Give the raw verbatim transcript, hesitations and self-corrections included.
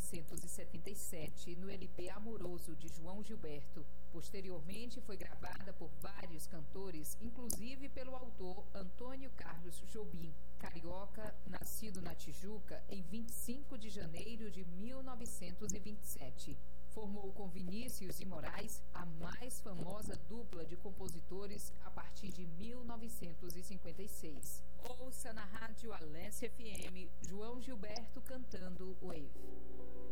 novecentos e setenta e sete, no L P Amoroso, de João Gilberto. Posteriormente, foi gravada por vários cantores, inclusive pelo autor Antônio Carlos Jobim, carioca, nascido na Tijuca em vinte e cinco de janeiro de mil novecentos e vinte e sete. Formou com Vinícius e Moraes a mais famosa dupla de compositores a partir de mil novecentos e cinquenta e seis. Ouça na Rádio Alesse F M, João Gilberto cantando Wave.